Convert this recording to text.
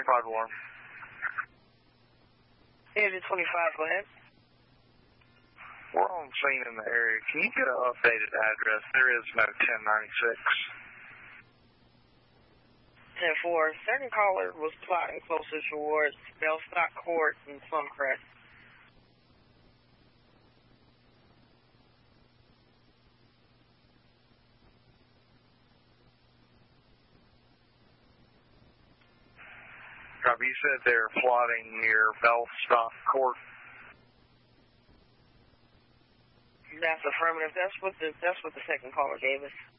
25 alarm. Engine 25, go ahead. We're on scene in the area. Can you get an updated address? There is no 1096. 10-4. Second caller was plotting closer towards Bellstock Court and Plumcrest. Copy. You said they're plotting near Bellstock Court. That's affirmative. That's what the second caller gave us.